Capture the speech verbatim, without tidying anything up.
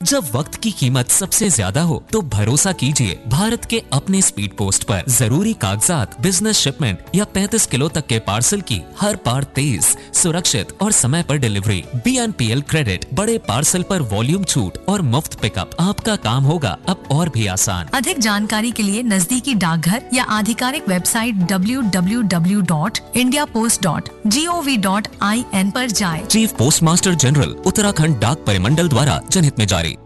जब वक्त की कीमत सबसे ज्यादा हो तो भरोसा कीजिए भारत के अपने स्पीड पोस्ट पर। जरूरी कागजात, बिजनेस शिपमेंट या पैंतीस किलो तक के पार्सल की हर बार तेज, सुरक्षित और समय पर delivery. B N P L credit, बड़े पार्सल पर वॉल्यूम छूट और मुफ्त पिकअप। आपका काम होगा अब और भी आसान। अधिक जानकारी के लिए नजदीकी डाकघर या आधिकारिक website W W W dot India post dot G O V dot I N पर जाएं। Chief post master general, Uttarakhand डाक परिमंडल द्वारा जनहित में जारी।